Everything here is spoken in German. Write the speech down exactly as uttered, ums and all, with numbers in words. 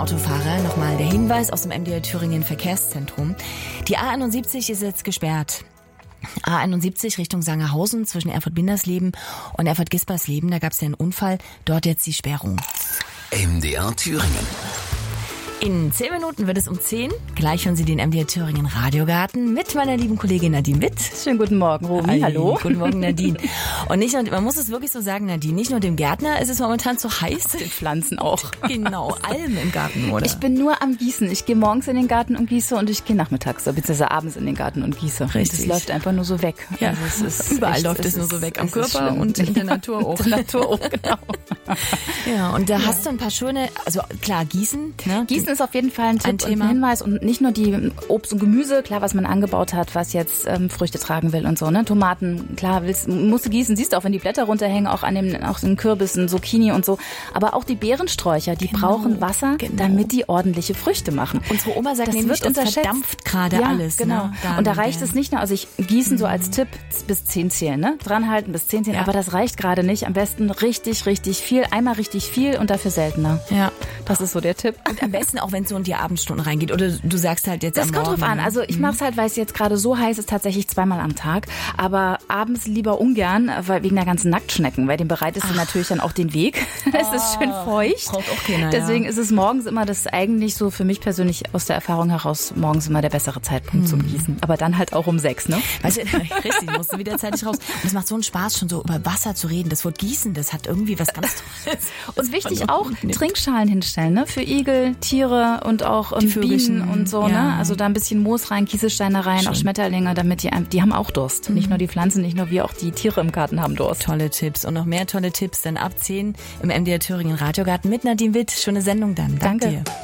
Autofahrer, nochmal der Hinweis aus dem M D R Thüringen Verkehrszentrum. Die A einundsiebzig ist jetzt gesperrt. A einundsiebzig Richtung Sangerhausen zwischen Erfurt-Bindersleben und Erfurt-Gispersleben. Da gab es ja einen Unfall. Dort jetzt die Sperrung. M D R Thüringen. In zehn Minuten wird es um zehn. Gleich hören Sie den M D R Thüringen Radiogarten mit meiner lieben Kollegin Nadine Witt. Schönen guten Morgen, Romy. Hi, hallo. Guten Morgen, Nadine. Und nicht nur, man muss es wirklich so sagen, Nadine, nicht nur dem Gärtner ist es momentan zu heiß. Den Pflanzen auch. Genau, allem im Garten, oder? Ich bin nur am Gießen. Ich gehe morgens in den Garten und gieße und ich gehe nachmittags, beziehungsweise abends in den Garten und gieße. Richtig. Das läuft einfach nur so weg. Ja, also es ist überall echt, läuft es, es nur so weg. Am Körper und in der Natur auch. In der Natur auch, genau. Ja, und da ja. hast du ein paar schöne, also klar, Gießen. Ne? Gießen ist auf jeden Fall ein Tipp. Ein Thema. Und ein Hinweis und nicht nur die Obst und Gemüse, klar, was man angebaut hat, was jetzt ähm, Früchte tragen will und so, ne? Tomaten, klar, willst, musst du gießen, siehst du auch, wenn die Blätter runterhängen, auch an den, auch den Kürbissen, Zucchini und so. Aber auch die Beerensträucher, die genau, brauchen Wasser, genau. damit die ordentliche Früchte machen. Unsere Oma sagt, das nämlich, wird das verdampft gerade ja, alles. Genau. Ne? Und da reicht es nicht nur, also ich gießen so als Tipp bis zehn zählen, ne? Dranhalten bis zehn zählen, ja. aber das reicht gerade nicht. Am besten richtig, richtig viel, einmal richtig viel und dafür seltener. Ja. Das ist so der Tipp. Und am besten auch, wenn es so in die Abendstunden reingeht. Oder du sagst halt jetzt das am kommt Morgen. drauf an. Also ich mache es halt, weil es jetzt gerade so heiß ist, tatsächlich zweimal am Tag. Aber abends lieber ungern, weil wegen der ganzen Nacktschnecken. Weil dem bereitest du natürlich dann auch den Weg. Es oh, ist schön feucht. Braucht auch keiner, Deswegen ja. ist es morgens immer das eigentlich so für mich persönlich aus der Erfahrung heraus morgens immer der bessere Zeitpunkt hm. zum Gießen. Aber dann halt auch um sechs, ne? Weißt du, richtig, musst du wieder zeitig raus. Und es macht so einen Spaß, schon so über Wasser zu reden. Das Wort Gießen, das hat irgendwie was ganz Tolles. Und wichtig auch, Trinkschalen hinstellen, ne? Für Igel, Tiere und auch die Bienen und so, ja. ne? Also da ein bisschen Moos rein, Kieselsteine rein, Schön. Auch Schmetterlinge, damit die, die haben auch Durst. Mhm. Nicht nur die Pflanzen, nicht nur wir, auch die Tiere im Garten haben Durst. Tolle Tipps und noch mehr tolle Tipps dann ab zehn im M D R Thüringen Radiogarten mit Nadine Witt. Schöne Sendung dann. Danke. Danke. dir.